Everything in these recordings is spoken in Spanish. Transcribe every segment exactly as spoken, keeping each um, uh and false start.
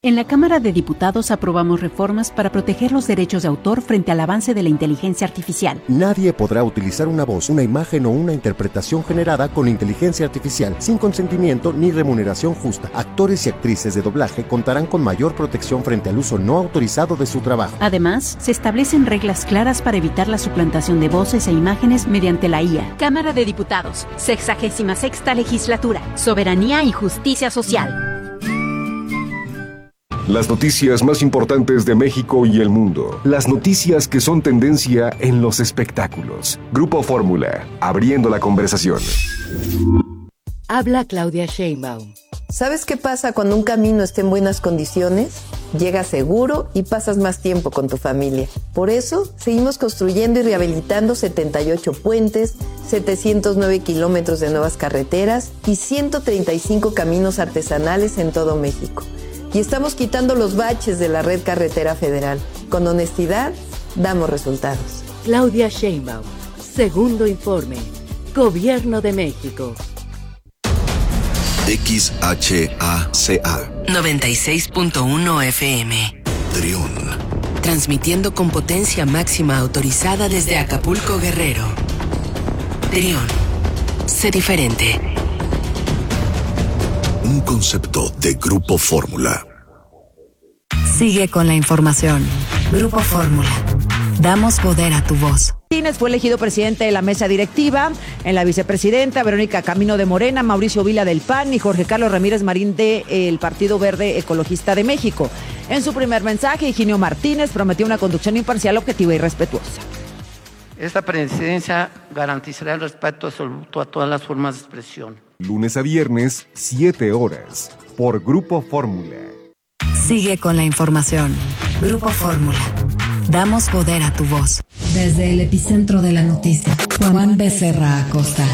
En la Cámara de Diputados aprobamos reformas para proteger los derechos de autor frente al avance de la inteligencia artificial. Nadie podrá utilizar una voz, una imagen o una interpretación generada con inteligencia artificial sin consentimiento ni remuneración justa. Actores y actrices de doblaje contarán con mayor protección frente al uso no autorizado de su trabajo. Además, se establecen reglas claras para evitar la suplantación de voces e imágenes mediante la I A. Cámara de Diputados, sexagésima sexta legislatura, soberanía y justicia social. Las noticias más importantes de México y el mundo. Las noticias que son tendencia en los espectáculos. Grupo Fórmula, abriendo la conversación. Habla Claudia Sheinbaum. ¿Sabes qué pasa cuando un camino está en buenas condiciones? Llegas seguro y pasas más tiempo con tu familia. Por eso, seguimos construyendo y rehabilitando setenta y ocho puentes, setecientos nueve kilómetros de nuevas carreteras y ciento treinta y cinco caminos artesanales en todo México. Y estamos quitando los baches de la red carretera federal. Con honestidad, damos resultados. Claudia Sheinbaum, segundo informe. Gobierno de México. X H A C A noventa y seis punto uno F M. Trión. Transmitiendo con potencia máxima autorizada desde Acapulco, Guerrero. Trión. Sé diferente. Un concepto de Grupo Fórmula. Sigue con la información. Grupo Fórmula. Damos poder a tu voz. Martínez fue elegido presidente de la mesa directiva, en la vicepresidenta Verónica Camino de Morena, Mauricio Vila del P A N y Jorge Carlos Ramírez Marín del Partido Verde Ecologista de México. En su primer mensaje, Higinio Martínez prometió una conducción imparcial, objetiva y respetuosa. Esta presidencia garantizará el respeto absoluto a todas las formas de expresión. Lunes a viernes, siete horas, por Grupo Fórmula. Sigue con la información. Grupo Fórmula. Damos poder a tu voz. Desde el epicentro de la noticia, Juan Becerra Acosta.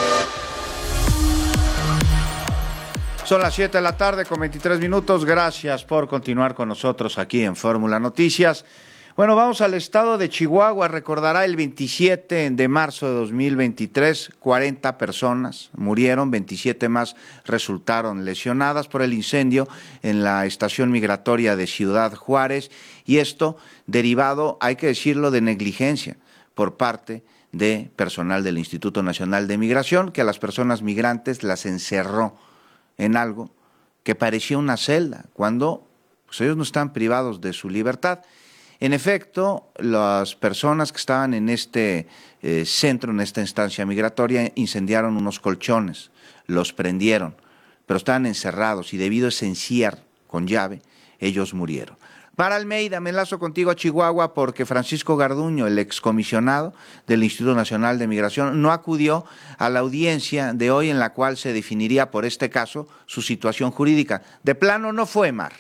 Son las siete de la tarde con veintitrés minutos. Gracias por continuar con nosotros aquí en Fórmula Noticias. Bueno, vamos al estado de Chihuahua. Recordará el veintisiete de marzo de dos mil veintitrés, cuarenta personas murieron, veintisiete más resultaron lesionadas por el incendio en la estación migratoria de Ciudad Juárez, y esto derivado, hay que decirlo, de negligencia por parte de personal del Instituto Nacional de Migración, que a las personas migrantes las encerró en algo que parecía una celda, cuando pues, ellos no están privados de su libertad. En efecto, las personas que estaban en este eh, centro, en esta instancia migratoria, incendiaron unos colchones, los prendieron, pero estaban encerrados y debido a ese encierro con llave, ellos murieron. Para Almeida, me enlazo contigo a Chihuahua porque Francisco Garduño, el excomisionado del Instituto Nacional de Migración, no acudió a la audiencia de hoy en la cual se definiría por este caso su situación jurídica. De plano no fue, Mar.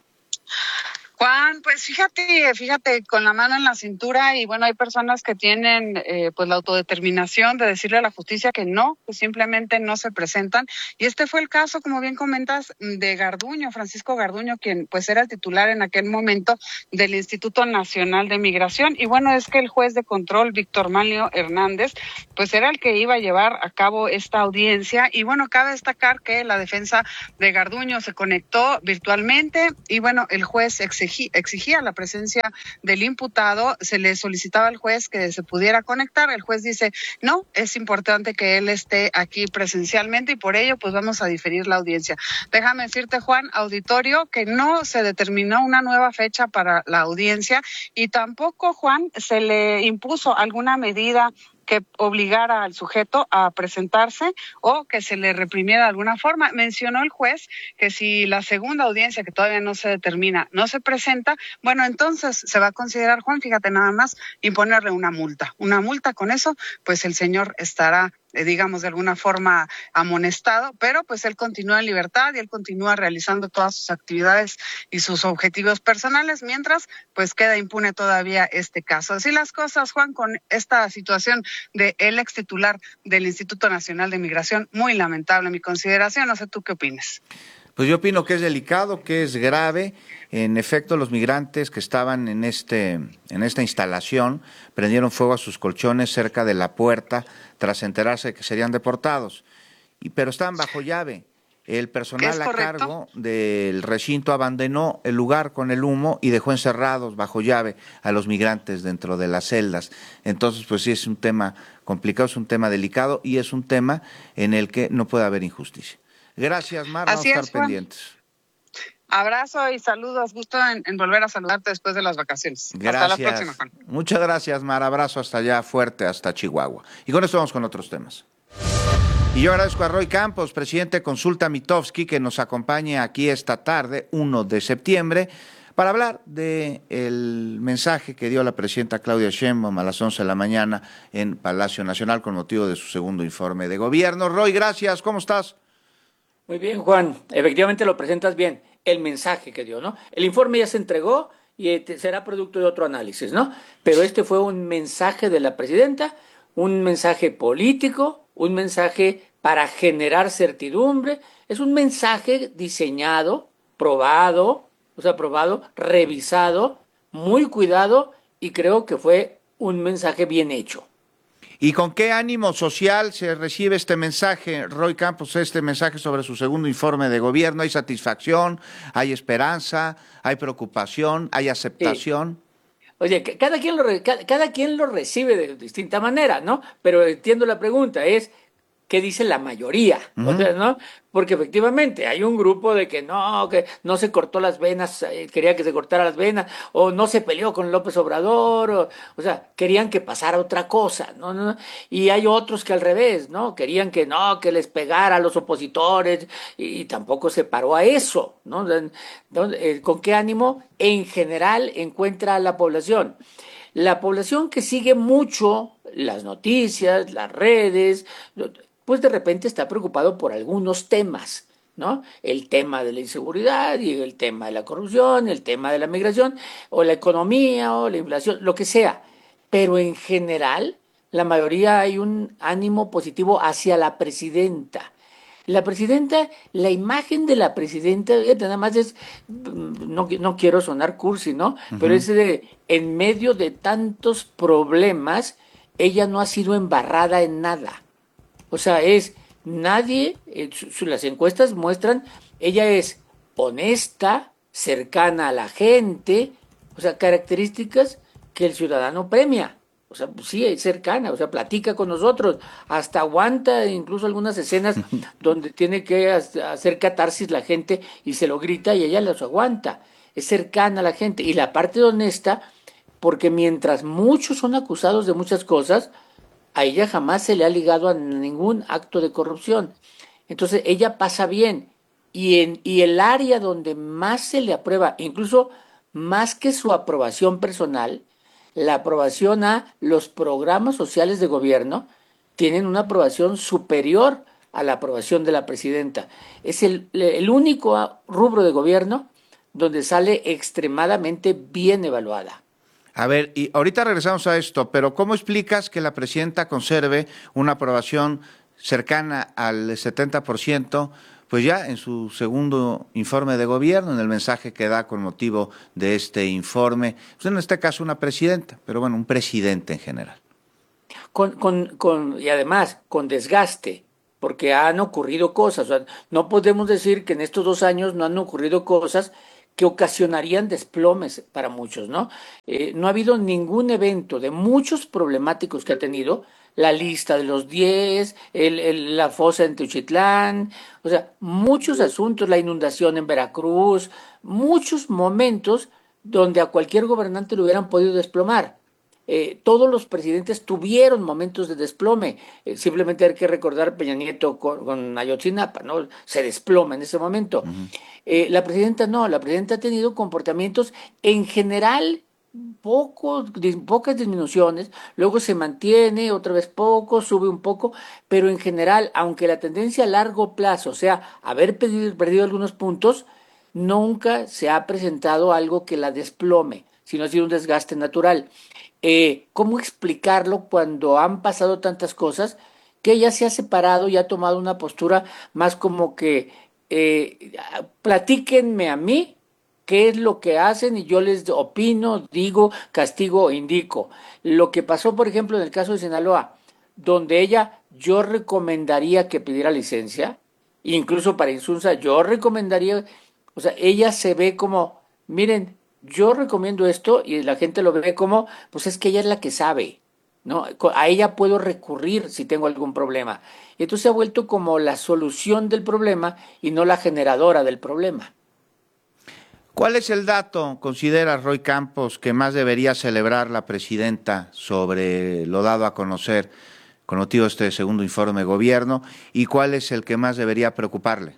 Juan, pues fíjate, fíjate, con la mano en la cintura, y bueno, hay personas que tienen eh, pues la autodeterminación de decirle a la justicia que no, que simplemente no se presentan, y este fue el caso, como bien comentas, de Garduño, Francisco Garduño, quien pues era el titular en aquel momento del Instituto Nacional de Migración, y bueno, es que el juez de control, Víctor Manlio Hernández, pues era el que iba a llevar a cabo esta audiencia, y bueno, cabe destacar que la defensa de Garduño se conectó virtualmente, y bueno, el juez exigía exigía la presencia del imputado, se le solicitaba al juez que se pudiera conectar, el juez dice, no, es importante que él esté aquí presencialmente y por ello pues vamos a diferir la audiencia. Déjame decirte, Juan, auditorio, que no se determinó una nueva fecha para la audiencia y tampoco, Juan, se le impuso alguna medida que obligara al sujeto a presentarse o que se le reprimiera de alguna forma. Mencionó el juez que si la segunda audiencia, que todavía no se determina, no se presenta, bueno, entonces se va a considerar, Juan, fíjate nada más, imponerle una multa. Una multa, con eso, pues el señor estará eh, digamos, de alguna forma amonestado, pero pues él continúa en libertad y él continúa realizando todas sus actividades y sus objetivos personales, mientras pues queda impune todavía este caso. Así las cosas, Juan, con esta situación de el ex titular del Instituto Nacional de Migración, muy lamentable mi consideración, no sé tú qué opinas. Pues yo opino que es delicado, que es grave. En efecto, los migrantes que estaban en este en esta instalación prendieron fuego a sus colchones cerca de la puerta tras enterarse de que serían deportados, y, pero estaban bajo llave El personal ¿Es a correcto? cargo del recinto abandonó el lugar con el humo y dejó encerrados bajo llave a los migrantes dentro de las celdas. Entonces, pues sí, es un tema complicado, es un tema delicado y es un tema en el que no puede haber injusticia. Gracias, Mar, vamos Así a estar es, Juan. pendientes. Abrazo y saludos. Gusto en, en volver a saludarte después de las vacaciones. Gracias. Hasta la próxima, Juan. Muchas gracias, Mar. Abrazo hasta allá, fuerte, hasta Chihuahua. Y con esto vamos con otros temas. Y yo agradezco a Roy Campos, presidente de Consulta Mitofsky, que nos acompañe aquí esta tarde, primero de septiembre, para hablar del mensaje que dio la presidenta Claudia Sheinbaum a las once de la mañana en Palacio Nacional con motivo de su segundo informe de gobierno. Roy, gracias. ¿Cómo estás? Muy bien, Juan. Efectivamente lo presentas bien, el mensaje que dio, ¿no? El informe ya se entregó y será producto de otro análisis, ¿no? Pero este fue un mensaje de la presidenta, un mensaje político, un mensaje para generar certidumbre, es un mensaje diseñado, probado, o sea, probado, revisado, muy cuidado y creo que fue un mensaje bien hecho. ¿Y con qué ánimo social se recibe este mensaje, Roy Campos, este mensaje sobre su segundo informe de gobierno? ¿Hay satisfacción, hay esperanza, hay preocupación, hay aceptación? Sí. Oye, cada quien, lo, cada, cada quien lo recibe de distinta manera, ¿no? Pero entiendo la pregunta, es ¿qué dice la mayoría? Uh-huh. O sea, ¿no? Porque efectivamente hay un grupo de que no, que no se cortó las venas, eh, quería que se cortara las venas, o no se peleó con López Obrador, o, o sea, querían que pasara otra cosa, ¿no? ¿no? Y hay otros que al revés, ¿no? Querían que no, que les pegara a los opositores, y, y tampoco se paró a eso, ¿no? Entonces, ¿con qué ánimo en general encuentra a la población? La población que sigue mucho las noticias, las redes, pues de repente está preocupado por algunos temas, ¿no? El tema de la inseguridad y el tema de la corrupción, el tema de la migración, o la economía, o la inflación, lo que sea. Pero en general, la mayoría hay un ánimo positivo hacia la presidenta. La presidenta, la imagen de la presidenta, nada más es, no, no quiero sonar cursi, ¿no? Uh-huh. Pero es de, en medio de tantos problemas, ella no ha sido embarrada en nada. O sea, es nadie, eh, su, las encuestas muestran, ella es honesta, cercana a la gente, o sea, características que el ciudadano premia. O sea, sí, es cercana, o sea, platica con nosotros, hasta aguanta incluso algunas escenas donde tiene que hacer catarsis la gente y se lo grita y ella los aguanta. Es cercana a la gente. Y la parte honesta, porque mientras muchos son acusados de muchas cosas, a ella jamás se le ha ligado a ningún acto de corrupción. Entonces ella pasa bien y, en, y el área donde más se le aprueba, incluso más que su aprobación personal, la aprobación a los programas sociales de gobierno, tienen una aprobación superior a la aprobación de la presidenta. Es el, el único rubro de gobierno donde sale extremadamente bien evaluada. A ver, y ahorita regresamos a esto, pero ¿cómo explicas que la presidenta conserve una aprobación cercana al setenta por ciento, pues ya en su segundo informe de gobierno, en el mensaje que da con motivo de este informe? Pues en este caso una presidenta, pero bueno, un presidente en general. Con, con, con, y además, con desgaste, porque han ocurrido cosas. O sea, no podemos decir que en estos dos años no han ocurrido cosas que ocasionarían desplomes para muchos, ¿no? Eh, no ha habido ningún evento de muchos problemáticos que ha tenido, la lista de los diez, el, el, la fosa en Teuchitlán, o sea, muchos asuntos, la inundación en Veracruz, muchos momentos donde a cualquier gobernante lo hubieran podido desplomar. Eh, todos los presidentes tuvieron momentos de desplome, eh, simplemente hay que recordar Peña Nieto con, con Ayotzinapa, ¿no? Se desploma en ese momento. Uh-huh. Eh, la presidenta no, la presidenta ha tenido comportamientos en general poco, pocas disminuciones, luego se mantiene, otra vez poco, sube un poco, pero en general, aunque la tendencia a largo plazo sea haber perdido, perdido algunos puntos, nunca se ha presentado algo que la desplome, sino ha sido un desgaste natural. Eh, ¿Cómo explicarlo cuando han pasado tantas cosas que ella se ha separado y ha tomado una postura más como que eh, platíquenme a mí qué es lo que hacen y yo les opino, digo, castigo o indico? Lo que pasó, por ejemplo, en el caso de Sinaloa, donde ella, yo recomendaría que pidiera licencia, incluso para Insunza, yo recomendaría, o sea, ella se ve como, miren, yo recomiendo esto y la gente lo ve como, pues es que ella es la que sabe, ¿no? A ella puedo recurrir si tengo algún problema. Y entonces se ha vuelto como la solución del problema y no la generadora del problema. ¿Cuál es el dato, considera Roy Campos, que más debería celebrar la presidenta sobre lo dado a conocer con motivo de este segundo informe de gobierno, y cuál es el que más debería preocuparle?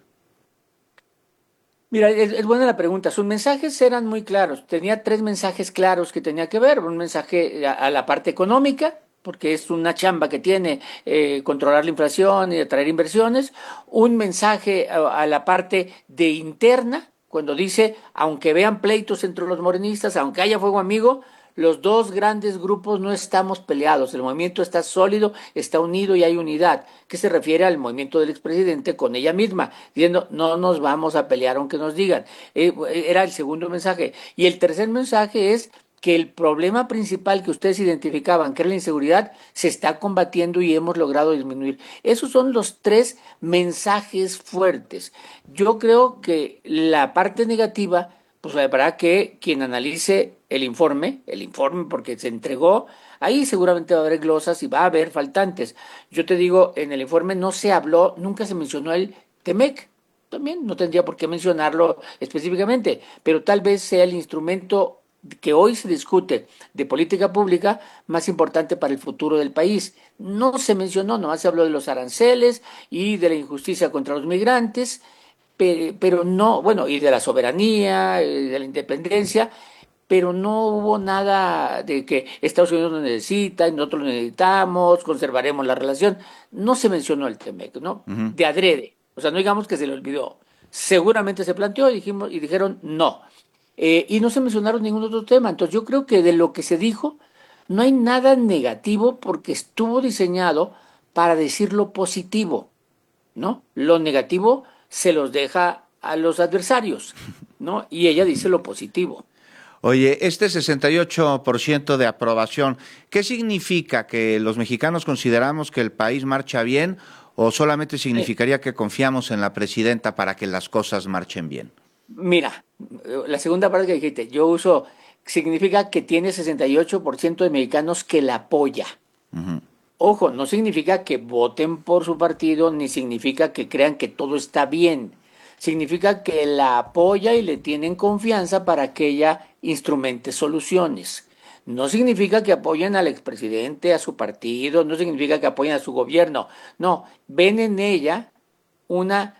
Mira, es, es buena la pregunta. Sus mensajes eran muy claros. Tenía tres mensajes claros que tenía que ver. Un mensaje a, a la parte económica, porque es una chamba que tiene eh, controlar la inflación y atraer inversiones. Un mensaje a, a la parte de interna, cuando dice, aunque vean pleitos entre los morenistas, aunque haya fuego amigo, los dos grandes grupos no estamos peleados, el movimiento está sólido, está unido y hay unidad, que se refiere al movimiento del expresidente con ella misma, diciendo, no nos vamos a pelear aunque nos digan. Eh, era el segundo mensaje. Y el tercer mensaje es que el problema principal que ustedes identificaban, que era la inseguridad, se está combatiendo y hemos logrado disminuir. Esos son los tres mensajes fuertes. Yo creo que la parte negativa, pues para que quien analice el informe, el informe porque se entregó, ahí seguramente va a haber glosas y va a haber faltantes. Yo te digo, en el informe no se habló, nunca se mencionó el Temec, también no tendría por qué mencionarlo específicamente, pero tal vez sea el instrumento que hoy se discute de política pública más importante para el futuro del país. No se mencionó, nomás se habló de los aranceles y de la injusticia contra los migrantes, pero, pero no, bueno, y de la soberanía, de la independencia, pero no hubo nada de que Estados Unidos lo necesita y nosotros lo necesitamos, conservaremos la relación. No se mencionó el Temec, ¿no? Uh-huh. De adrede. O sea, no digamos que se le olvidó. Seguramente se planteó y, dijimos, y dijeron no. Eh, y no se mencionaron ningún otro tema. Entonces yo creo que de lo que se dijo no hay nada negativo porque estuvo diseñado para decir lo positivo, ¿no? Lo negativo se los deja a los adversarios, ¿no? Y ella dice lo positivo. Oye, este sesenta y ocho por ciento de aprobación, ¿qué significa? ¿Que los mexicanos consideramos que el país marcha bien o solamente significaría que confiamos en la presidenta para que las cosas marchen bien? Mira, la segunda parte que dijiste, yo uso, significa que tiene sesenta y ocho por ciento de mexicanos que la apoya. Uh-huh. Ojo, no significa que voten por su partido, ni significa que crean que todo está bien. Significa que la apoya y le tienen confianza para que ella instrumente soluciones. No significa que apoyen al expresidente, a su partido, no significa que apoyen a su gobierno. No, ven en ella una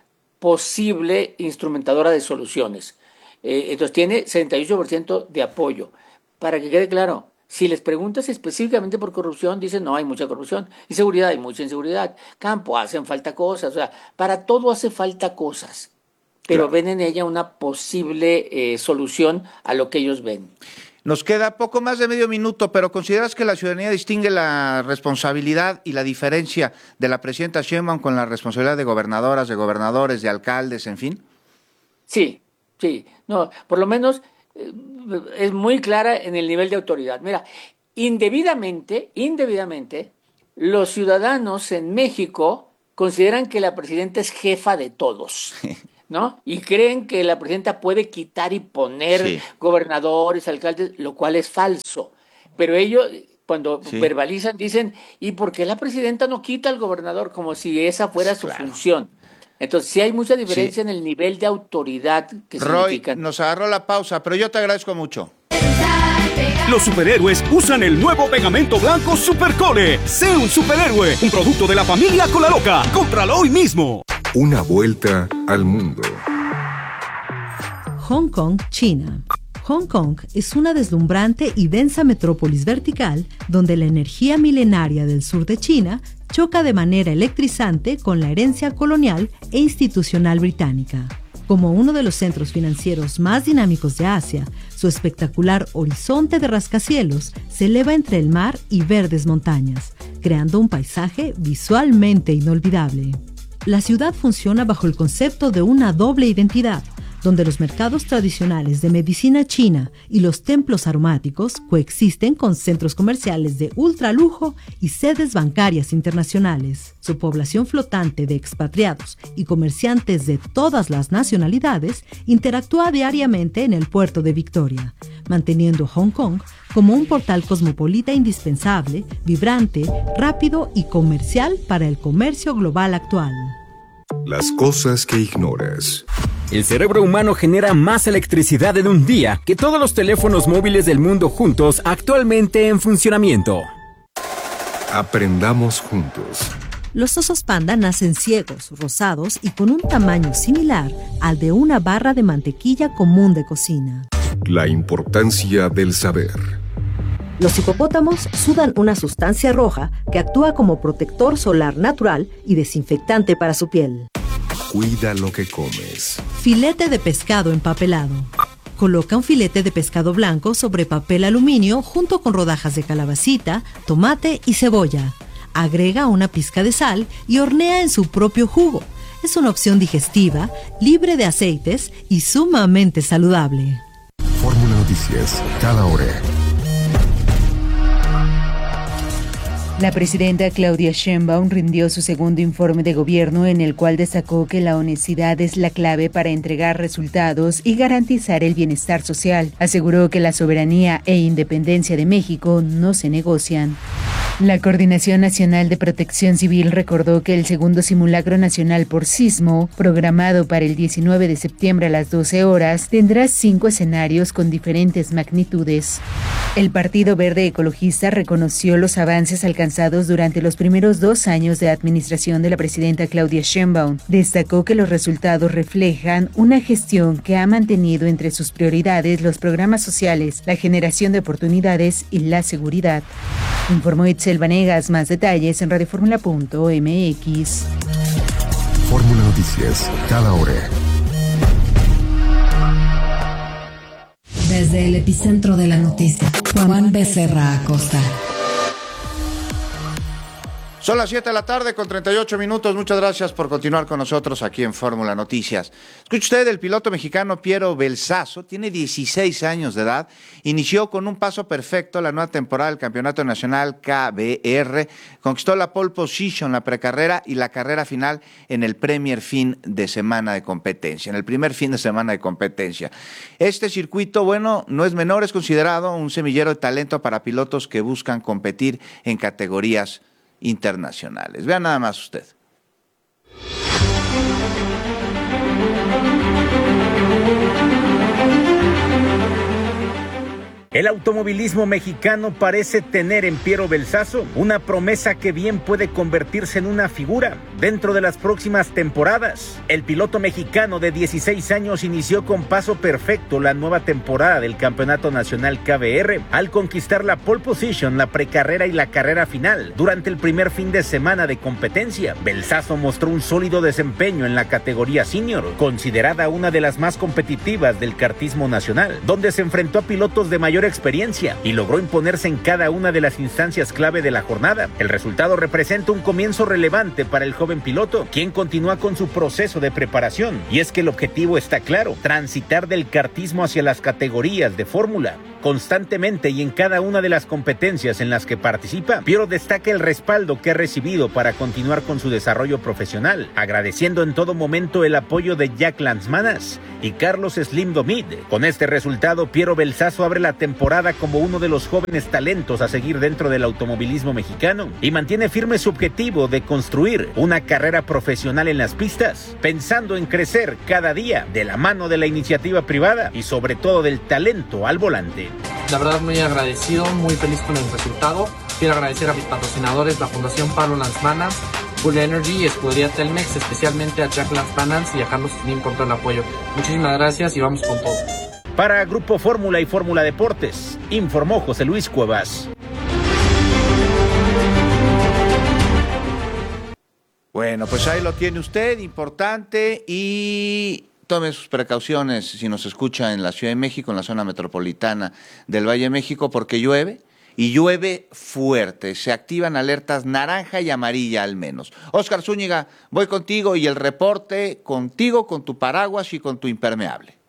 posible instrumentadora de soluciones. Eh, entonces tiene sesenta y ocho por ciento de apoyo. Para que quede claro, si les preguntas específicamente por corrupción, dicen no, hay mucha corrupción. Inseguridad, hay mucha inseguridad. Campo, hacen falta cosas. O sea, para todo hace falta cosas. Pero claro, ven en ella una posible eh, solución a lo que ellos ven. Nos queda poco más de medio minuto, pero ¿consideras que la ciudadanía distingue la responsabilidad y la diferencia de la presidenta Sheinbaum con la responsabilidad de gobernadoras, de gobernadores, de alcaldes, en fin? Sí, sí. No, por lo menos eh, es muy clara en el nivel de autoridad. Mira, indebidamente, indebidamente, los ciudadanos en México consideran que la presidenta es jefa de todos, ¿no? Y creen que la presidenta puede quitar y poner sí. gobernadores, alcaldes, lo cual es falso. Pero ellos, cuando sí. verbalizan, dicen, ¿y por qué la presidenta no quita al gobernador? Como si esa fuera su claro. función. Entonces, sí hay mucha diferencia sí. en el nivel de autoridad que Roy, significan. Nos agarró la pausa, pero yo te agradezco mucho. Los superhéroes usan el nuevo pegamento blanco Supercole. Sé un superhéroe, un producto de la familia Colaloca. Cómpralo hoy mismo. Una vuelta al mundo. Hong Kong, China. Hong Kong es una deslumbrante y densa metrópolis vertical donde la energía milenaria del sur de China choca de manera electrizante con la herencia colonial e institucional británica. Como uno de los centros financieros más dinámicos de Asia, su espectacular horizonte de rascacielos se eleva entre el mar y verdes montañas, creando un paisaje visualmente inolvidable. La ciudad funciona bajo el concepto de una doble identidad, donde los mercados tradicionales de medicina china y los templos aromáticos coexisten con centros comerciales de ultralujo y sedes bancarias internacionales. Su población flotante de expatriados y comerciantes de todas las nacionalidades interactúa diariamente en el puerto de Victoria, manteniendo Hong Kong como un portal cosmopolita indispensable, vibrante, rápido y comercial para el comercio global actual. Las cosas que ignoras. El cerebro humano genera más electricidad en un día que todos los teléfonos móviles del mundo juntos actualmente en funcionamiento. Aprendamos juntos. Los osos panda nacen ciegos, rosados y con un tamaño similar al de una barra de mantequilla común de cocina. La importancia del saber. Los hipopótamos sudan una sustancia roja que actúa como protector solar natural y desinfectante para su piel. Cuida lo que comes. Filete de pescado empapelado. Coloca un filete de pescado blanco sobre papel aluminio junto con rodajas de calabacita, tomate y cebolla. Agrega una pizca de sal y hornea en su propio jugo. Es una opción digestiva, libre de aceites y sumamente saludable. Fórmula Noticias, cada hora. La presidenta Claudia Sheinbaum rindió su segundo informe de gobierno en el cual destacó que la honestidad es la clave para entregar resultados y garantizar el bienestar social. Aseguró que la soberanía e independencia de México no se negocian. La Coordinación Nacional de Protección Civil recordó que el segundo simulacro nacional por sismo, programado para el diecinueve de septiembre a las doce horas, tendrá cinco escenarios con diferentes magnitudes. El Partido Verde Ecologista reconoció los avances alcanzados durante los primeros dos años de administración de la presidenta Claudia Sheinbaum. Destacó que los resultados reflejan una gestión que ha mantenido entre sus prioridades los programas sociales, la generación de oportunidades y la seguridad. Informó Itzel Vanegas. Más detalles en radioformula punto m x. Fórmula Noticias, cada hora. Desde el epicentro de la noticia, Juan Becerra Acosta. Son las siete de la tarde con treinta y ocho minutos. Muchas gracias por continuar con nosotros aquí en Fórmula Noticias. Escuche usted, el piloto mexicano Piero Belsazo tiene dieciséis años de edad. Inició con un paso perfecto la nueva temporada del Campeonato Nacional K B R. Conquistó la pole position, la precarrera y la carrera final en el Premier fin de semana de competencia, en el primer fin de semana de competencia. Este circuito, bueno, no es menor, es considerado un semillero de talento para pilotos que buscan competir en categorías internacionales. Vean nada más usted. El automovilismo mexicano parece tener en Piero Belsazo una promesa que bien puede convertirse en una figura dentro de las próximas temporadas. El piloto mexicano de dieciséis años inició con paso perfecto la nueva temporada del Campeonato Nacional K B R al conquistar la pole position, la precarrera y la carrera final durante el primer fin de semana de competencia. Belsazo mostró un sólido desempeño en la categoría senior, considerada una de las más competitivas del kartismo nacional, donde se enfrentó a pilotos de mayor experiencia y logró imponerse en cada una de las instancias clave de la jornada. El resultado representa un comienzo relevante para el joven piloto, quien continúa con su proceso de preparación, y es que el objetivo está claro: transitar del kartismo hacia las categorías de fórmula. Constantemente y en cada una de las competencias en las que participa, Piero destaca el respaldo que ha recibido para continuar con su desarrollo profesional, agradeciendo en todo momento el apoyo de Jack Lanzmanas y Carlos Slim Domit. Con este resultado, Piero Belsazo abre la temporada como uno de los jóvenes talentos a seguir dentro del automovilismo mexicano y mantiene firme su objetivo de construir una carrera profesional en las pistas, pensando en crecer cada día de la mano de la iniciativa privada y sobre todo del talento al volante. La verdad, muy agradecido, muy feliz con el resultado. Quiero agradecer a mis patrocinadores, la Fundación Pablo Lanzmanas, Full Energy y Escudería Telmex, especialmente a Jack Lanzmanas y a Carlos Slim por todo el apoyo. Muchísimas gracias y vamos con todo. Para Grupo Fórmula y Fórmula Deportes, informó José Luis Cuevas. Bueno, pues ahí lo tiene usted, importante, y tome sus precauciones si nos escucha en la Ciudad de México, en la zona metropolitana del Valle de México, porque llueve, y llueve fuerte. Se activan alertas naranja y amarilla al menos. Óscar Zúñiga, voy contigo y el reporte contigo, con tu paraguas y con tu impermeable.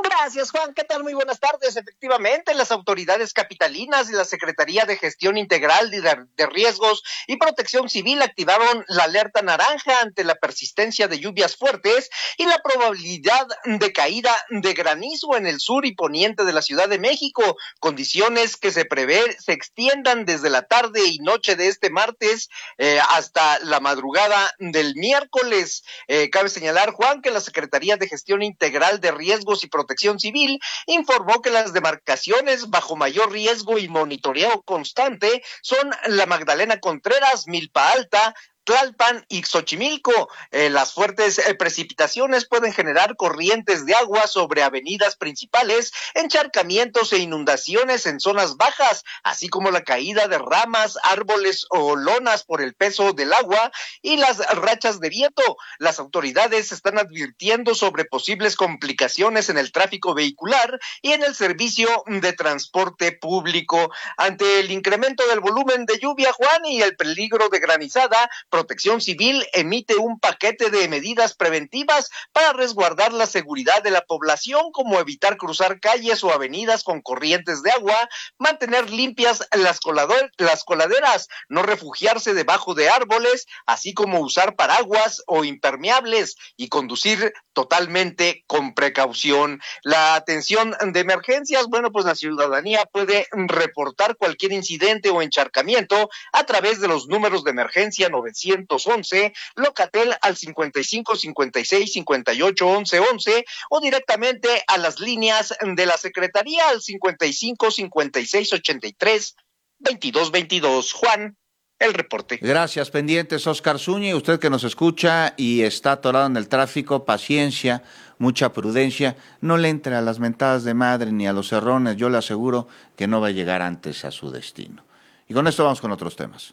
Gracias, Juan. ¿Qué tal? Muy buenas tardes. Efectivamente, las autoridades capitalinas y la Secretaría de Gestión Integral de Riesgos y Protección Civil activaron la alerta naranja ante la persistencia de lluvias fuertes y la probabilidad de caída de granizo en el sur y poniente de la Ciudad de México, condiciones que se prevé se extiendan desde la tarde y noche de este martes eh, hasta la madrugada del miércoles. Eh, cabe señalar, Juan, que la Secretaría de Gestión Integral de Riesgos y Protección Civil informó que las demarcaciones bajo mayor riesgo y monitoreo constante son la Magdalena Contreras, Milpa Alta, Tlalpan y Xochimilco. Eh, las fuertes eh, precipitaciones pueden generar corrientes de agua sobre avenidas principales, encharcamientos e inundaciones en zonas bajas, así como la caída de ramas, árboles o lonas por el peso del agua y las rachas de viento. Las autoridades están advirtiendo sobre posibles complicaciones en el tráfico vehicular y en el servicio de transporte público. Ante el incremento del volumen de lluvia, Juan, y el peligro de granizada, Protección Civil emite un paquete de medidas preventivas para resguardar la seguridad de la población, como evitar cruzar calles o avenidas con corrientes de agua, mantener limpias las, colador, las coladeras, no refugiarse debajo de árboles, así como usar paraguas o impermeables y conducir totalmente con precaución. La atención de emergencias, bueno, pues la ciudadanía puede reportar cualquier incidente o encharcamiento a través de los números de emergencia novecientos once, Locatel al cincuenta y cinco cincuenta y seis cincuenta y ocho once once o directamente a las líneas de la Secretaría al cincuenta y cinco cincuenta y seis ochenta y tres veintidós veintidós. Juan, el reporte. Gracias, pendientes, Oscar Zúñiga. Usted que nos escucha y está atorado en el tráfico, paciencia, mucha prudencia. No le entre a las mentadas de madre ni a los cerrones. Yo le aseguro que no va a llegar antes a su destino. Y con esto vamos con otros temas.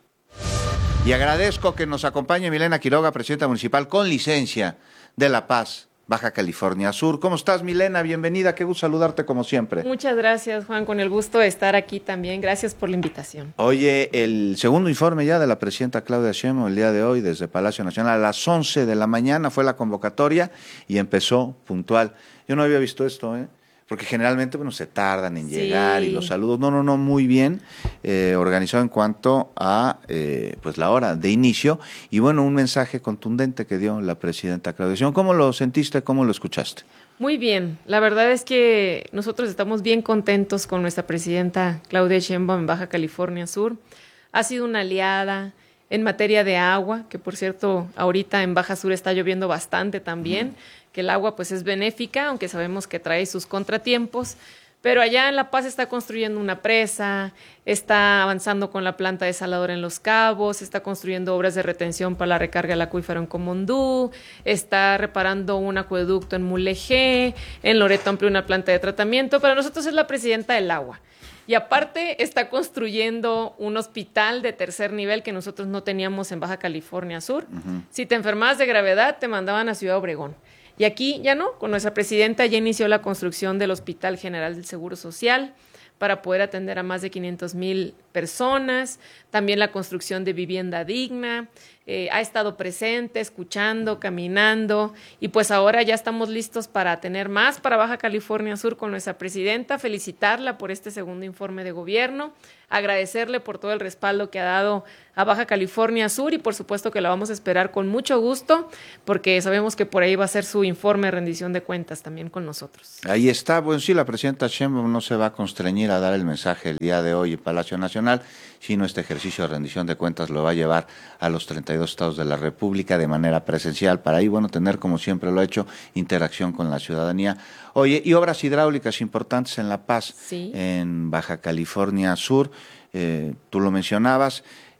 Y agradezco que nos acompañe Milena Quiroga, presidenta municipal con licencia de La Paz, Baja California Sur. ¿Cómo estás, Milena? Bienvenida, qué gusto saludarte como siempre. Muchas gracias, Juan, con el gusto de estar aquí también. Gracias por la invitación. Oye, el segundo informe ya de la presidenta Claudia Sheinbaum el día de hoy desde Palacio Nacional a las once de la mañana fue la convocatoria y empezó puntual. Yo no había visto esto, ¿eh? Porque generalmente, bueno, se tardan en llegar sí. y los saludos. No, no, no, muy bien eh, organizado en cuanto a eh, pues la hora de inicio. Y bueno, un mensaje contundente que dio la presidenta Claudia Sheinbaum. ¿Cómo lo sentiste? ¿Cómo lo escuchaste? Muy bien. La verdad es que nosotros estamos bien contentos con nuestra presidenta Claudia Sheinbaum en Baja California Sur. Ha sido una aliada en materia de agua, que por cierto, ahorita en Baja Sur está lloviendo bastante también. Mm. que el agua pues es benéfica, aunque sabemos que trae sus contratiempos, pero allá en La Paz está construyendo una presa, está avanzando con la planta desaladora en Los Cabos, está construyendo obras de retención para la recarga del acuífero en Comondú, está reparando un acueducto en Mulegé, en Loreto amplió una planta de tratamiento. Para nosotros es la presidenta del agua. Y aparte está construyendo un hospital de tercer nivel que nosotros no teníamos en Baja California Sur. Uh-huh. Si te enfermabas de gravedad, te mandaban a Ciudad Obregón. Y aquí ya no, con nuestra presidenta ya inició la construcción del Hospital General del Seguro Social para poder atender a más de quinientas mil personas, también la construcción de vivienda digna, eh, ha estado presente, escuchando, caminando, y pues ahora ya estamos listos para tener más para Baja California Sur con nuestra presidenta, felicitarla por este segundo informe de gobierno, agradecerle por todo el respaldo que ha dado a Baja California Sur y por supuesto que la vamos a esperar con mucho gusto porque sabemos que por ahí va a ser su informe de rendición de cuentas también con nosotros. Ahí está, bueno, sí, la presidenta Sheinbaum no se va a constreñir a dar el mensaje el día de hoy en Palacio Nacional, sino este ejercicio de rendición de cuentas lo va a llevar a los treinta y dos estados de la República de manera presencial para ahí, bueno, tener como siempre lo ha hecho, interacción con la ciudadanía. Oye, y obras hidráulicas importantes en La Paz, sí. en Baja California Sur, eh, tú lo mencionabas,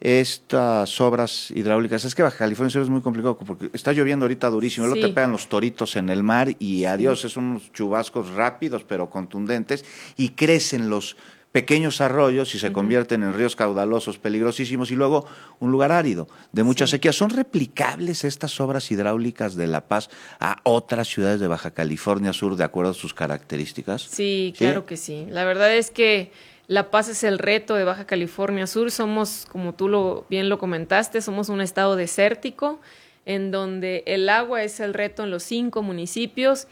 estas obras hidráulicas, es que Baja California Sur es muy complicado porque está lloviendo ahorita durísimo, sí. luego te pegan los toritos en el mar y adiós, sí. es unos chubascos rápidos pero contundentes y crecen los pequeños arroyos y se uh-huh. convierten en ríos caudalosos peligrosísimos y luego un lugar árido de mucha sí. sequía. ¿Son replicables estas obras hidráulicas de La Paz a otras ciudades de Baja California Sur de acuerdo a sus características? Sí, claro ¿Sí? que sí. La verdad es que La Paz es el reto de Baja California Sur. Somos, como tú lo, bien lo comentaste, somos un estado desértico en donde el agua es el reto en los cinco municipios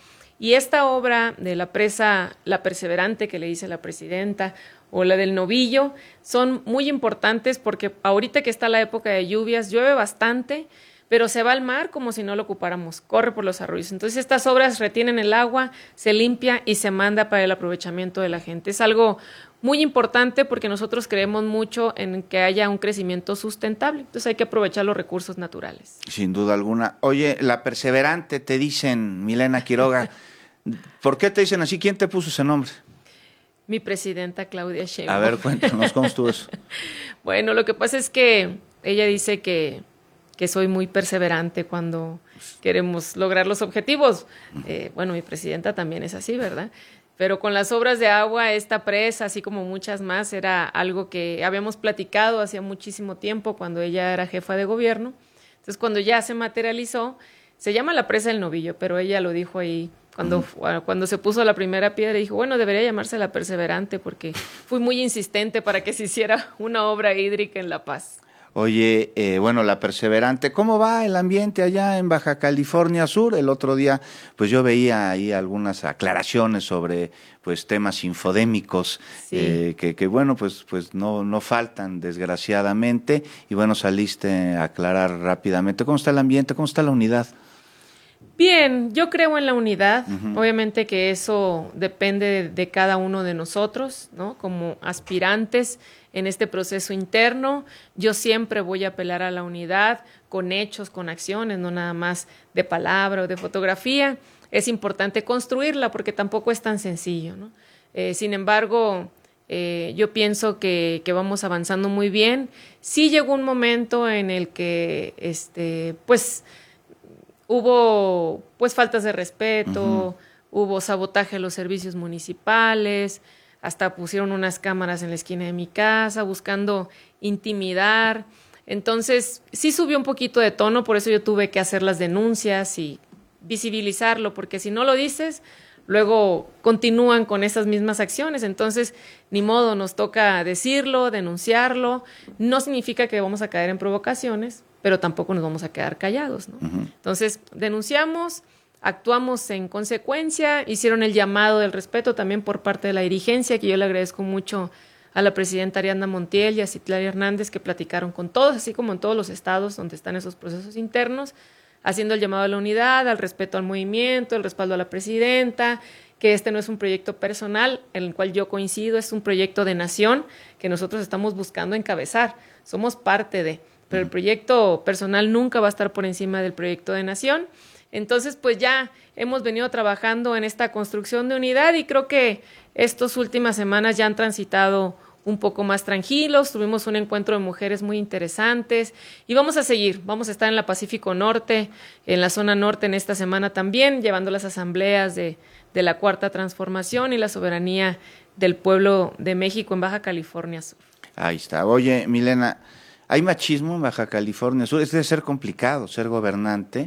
Y esta obra de la presa La Perseverante, que le dice la presidenta, o la del Novillo, son muy importantes porque ahorita que está la época de lluvias, llueve bastante, pero se va al mar como si no lo ocupáramos, corre por los arroyos. Entonces estas obras retienen el agua, se limpia y se manda para el aprovechamiento de la gente. Es algo muy importante porque nosotros creemos mucho en que haya un crecimiento sustentable, entonces hay que aprovechar los recursos naturales. Sin duda alguna. Oye, La Perseverante te dicen, Milena Quiroga, ¿por qué te dicen así? ¿Quién te puso ese nombre? Mi presidenta Claudia Sheinbaum. A ver, cuéntanos, ¿cómo estuvo eso? Bueno, lo que pasa es que ella dice que, que soy muy perseverante cuando queremos lograr los objetivos. Eh, bueno, mi presidenta también es así, ¿verdad? Pero con las obras de agua, esta presa, así como muchas más, era algo que habíamos platicado hacía muchísimo tiempo cuando ella era jefa de gobierno. Entonces, cuando ya se materializó, se llama la presa del Novillo, pero ella lo dijo ahí. Cuando, cuando se puso la primera piedra, dijo, bueno, debería llamarse La Perseverante porque fui muy insistente para que se hiciera una obra hídrica en La Paz. Oye, eh, bueno, La Perseverante, ¿cómo va el ambiente allá en Baja California Sur? El otro día, pues yo veía ahí algunas aclaraciones sobre pues temas infodémicos, sí. eh, que, que bueno, pues, pues no, no faltan, desgraciadamente, y bueno, saliste a aclarar rápidamente. ¿Cómo está el ambiente? ¿Cómo está la unidad? Bien, yo creo en la unidad, uh-huh. Obviamente que eso depende de, de cada uno de nosotros, ¿no? Como aspirantes en este proceso interno, yo siempre voy a apelar a la unidad con hechos, con acciones, no nada más de palabra o de fotografía. Es importante construirla porque tampoco es tan sencillo, ¿no? Eh, sin embargo, eh, yo pienso que, que vamos avanzando muy bien. Sí llegó un momento en el que, este, pues, hubo pues faltas de respeto, uh-huh. Hubo sabotaje a los servicios municipales, hasta pusieron unas cámaras en la esquina de mi casa buscando intimidar. Entonces sí subió un poquito de tono, por eso yo tuve que hacer las denuncias y visibilizarlo, porque si no lo dices, luego continúan con esas mismas acciones. Entonces, ni modo, nos toca decirlo, denunciarlo. No significa que vamos a caer en provocaciones, pero tampoco nos vamos a quedar callados, ¿no? Uh-huh. Entonces, denunciamos, actuamos en consecuencia, hicieron el llamado del respeto también por parte de la dirigencia, que yo le agradezco mucho a la presidenta Ariadna Montiel y a Citlali Hernández, que platicaron con todos, así como en todos los estados donde están esos procesos internos, haciendo el llamado a la unidad, al respeto al movimiento, el respaldo a la presidenta, que este no es un proyecto personal, en el cual yo coincido, es un proyecto de nación que nosotros estamos buscando encabezar, somos parte de... pero el proyecto personal nunca va a estar por encima del proyecto de nación. Entonces, pues ya hemos venido trabajando en esta construcción de unidad y creo que estas últimas semanas ya han transitado un poco más tranquilos. Tuvimos un encuentro de mujeres muy interesantes y vamos a seguir. Vamos a estar en la Pacífico Norte, en la zona norte en esta semana también, llevando las asambleas de, de la Cuarta Transformación y la soberanía del pueblo de México en Baja California Sur. Ahí está. Oye, Milena, ¿hay machismo en Baja California Sur? Es de ser complicado ser gobernante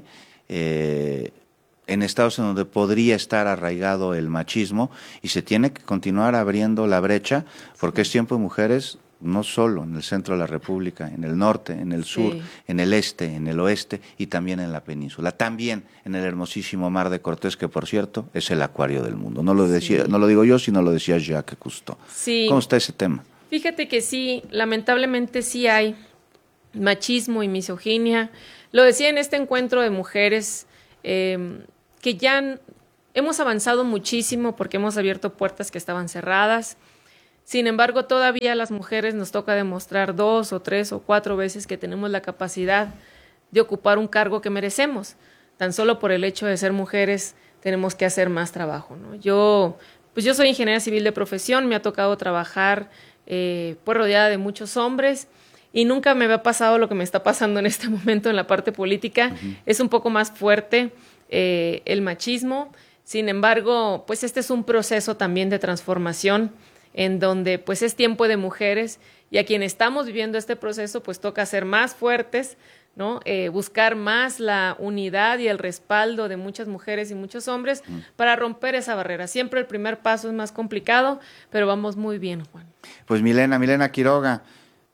eh, en estados en donde podría estar arraigado el machismo y se tiene que continuar abriendo la brecha porque es tiempo de mujeres no solo en el centro de la República, en el norte, en el sur, sí. En el este, en el oeste y también en la península, también en el hermosísimo Mar de Cortés, que por cierto es el acuario del mundo. No lo decía, sí. No lo digo yo, sino lo decía Jacques Cousteau. Sí. ¿Cómo está ese tema? Fíjate que sí, lamentablemente sí hay machismo y misoginia. Lo decía en este encuentro de mujeres, eh, que ya han, hemos avanzado muchísimo porque hemos abierto puertas que estaban cerradas. Sin embargo, todavía a las mujeres nos toca demostrar dos o tres o cuatro veces que tenemos la capacidad de ocupar un cargo que merecemos. Tan solo por el hecho de ser mujeres tenemos que hacer más trabajo, ¿no? Yo, pues yo soy ingeniera civil de profesión, me ha tocado trabajar eh, pues rodeada de muchos hombres y nunca me había pasado lo que me está pasando en este momento en la parte política. Uh-huh. Es un poco más fuerte eh, el machismo. Sin embargo, pues este es un proceso también de transformación en donde pues es tiempo de mujeres y a quienes estamos viviendo este proceso pues toca ser más fuertes, ¿no? Eh, buscar más la unidad y el respaldo de muchas mujeres y muchos hombres mm. para romper esa barrera. Siempre el primer paso es más complicado, pero vamos muy bien, Juan. Pues Milena, Milena Quiroga,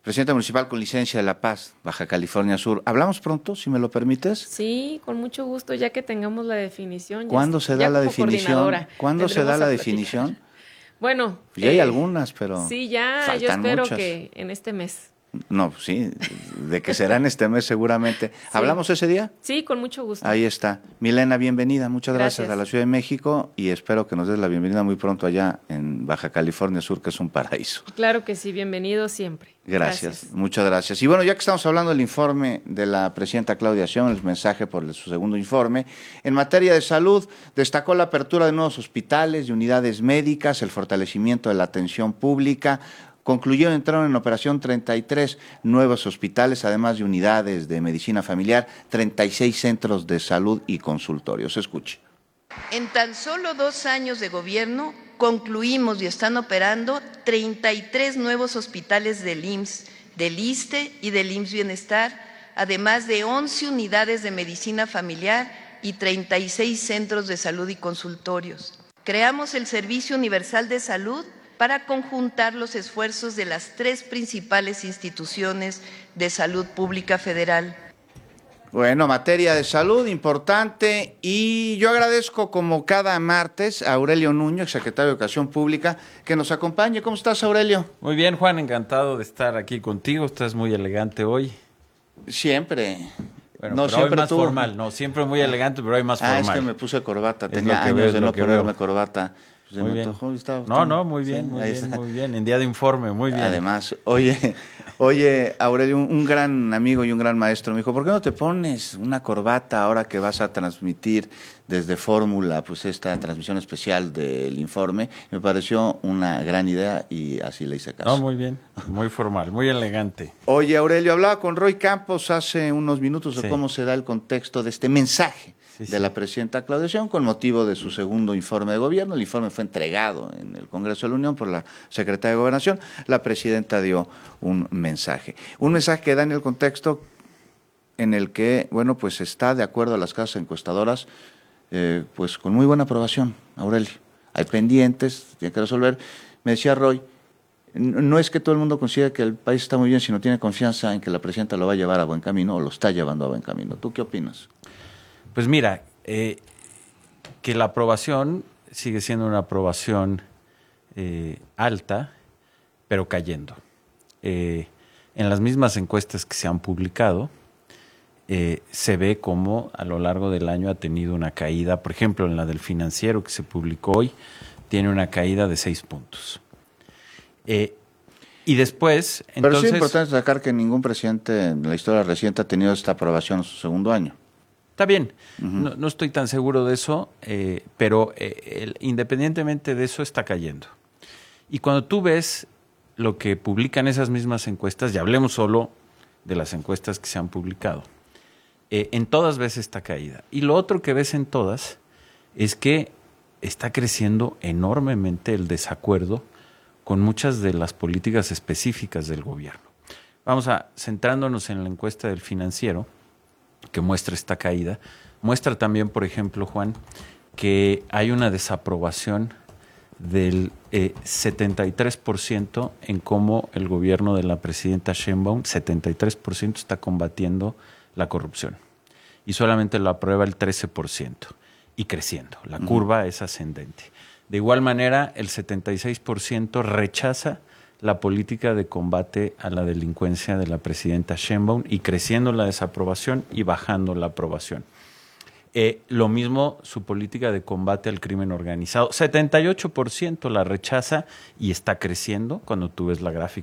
Presidenta municipal con licencia de La Paz, Baja California Sur. ¿Hablamos pronto, si me lo permites? Sí, con mucho gusto, ya que tengamos la definición. ¿Cuándo se da la definición? ¿Cuándo se da la definición? Bueno. Ya hay eh, algunas, pero sí, ya, yo espero muchas. que en este mes. No, sí, de que será en este mes seguramente. Sí. ¿Hablamos ese día? Sí, con mucho gusto. Ahí está. Milena, bienvenida. Muchas gracias. gracias a la Ciudad de México y espero que nos des la bienvenida muy pronto allá en Baja California Sur, que es un paraíso. Claro que sí, bienvenido siempre. Gracias, gracias. Muchas gracias. Y bueno, ya que estamos hablando del informe de la presidenta Claudia Sheinbaum, el mensaje por su segundo informe, en materia de salud, destacó la apertura de nuevos hospitales y unidades médicas, el fortalecimiento de la atención pública. Concluyó, entraron en operación treinta y tres nuevos hospitales, además de unidades de medicina familiar, treinta y seis centros de salud y consultorios. Escuche. En tan solo dos años de gobierno, concluimos y están operando treinta y tres nuevos hospitales del I M S S, del ISSSTE y del I M S S Bienestar, además de once unidades de medicina familiar y treinta y seis centros de salud y consultorios. Creamos el Servicio Universal de Salud para conjuntar los esfuerzos de las tres principales instituciones de salud pública federal. Bueno, materia de salud importante, y yo agradezco como cada martes a Aurelio Nuño, secretario de Educación Pública, que nos acompañe. ¿Cómo estás, Aurelio? Muy bien, Juan, encantado de estar aquí contigo. Estás muy elegante hoy. Siempre. Bueno, no, pero siempre hoy más tú. formal, no, siempre muy elegante, pero hoy más formal. Ah, es que me puse corbata, Es tenía lo que años veo, de lo no que ponerme veo. corbata. Pues Muy me bien. antojó, estaba- No, no, muy bien, Sí, muy ahí bien, está. muy bien. En día de informe, muy bien. Además, oye, oye, Aurelio, un, un gran amigo y un gran maestro me dijo, ¿por qué no te pones una corbata ahora que vas a transmitir desde Fórmula, pues esta transmisión especial del informe? Me pareció una gran idea y así le hice caso. No, muy bien, muy formal, muy elegante. Oye, Aurelio, hablaba con Roy Campos hace unos minutos de Sí. cómo se da el contexto de este mensaje Sí, sí. de la presidenta Claudia Sheinbaum con motivo de su segundo informe de gobierno. El informe fue entregado en el Congreso de la Unión por la secretaria de Gobernación. La presidenta dio un mensaje. Un mensaje que da en el contexto en el que, bueno, pues está de acuerdo a las casas encuestadoras, eh, pues con muy buena aprobación, Aurelio. Hay pendientes, tiene que resolver. Me decía Roy, no es que todo el mundo considere que el país está muy bien, sino tiene confianza en que la presidenta lo va a llevar a buen camino o lo está llevando a buen camino. ¿Tú qué opinas? Pues mira, eh, que la aprobación sigue siendo una aprobación eh, alta, pero cayendo. Eh, en las mismas encuestas que se han publicado, eh, se ve cómo a lo largo del año ha tenido una caída. Por ejemplo, en la del Financiero que se publicó hoy, tiene una caída de seis puntos. Eh, y después, Pero entonces... sí es importante destacar que ningún presidente en la historia reciente ha tenido esta aprobación en su segundo año. Está bien, uh-huh. no, no estoy tan seguro de eso, eh, pero eh, el, independientemente de eso está cayendo. Y cuando tú ves lo que publican esas mismas encuestas, y hablemos solo de las encuestas que se han publicado, eh, en todas ves esta caída. Y lo otro que ves en todas es que está creciendo enormemente el desacuerdo con muchas de las políticas específicas del gobierno. Vamos a, centrándonos en la encuesta del Financiero, que muestra esta caída, muestra también, por ejemplo, Juan, que hay una desaprobación del eh, setenta y tres por ciento en cómo el gobierno de la presidenta Sheinbaum, setenta y tres por ciento está combatiendo la corrupción. Y solamente lo aprueba el trece por ciento. Y creciendo. La uh-huh. curva es ascendente. De igual manera, el setenta y seis por ciento rechaza la política de combate a la delincuencia de la presidenta Sheinbaum, y creciendo la desaprobación y bajando la aprobación. Eh, lo mismo su política de combate al crimen organizado. setenta y ocho por ciento la rechaza y está creciendo cuando tú ves la gráfica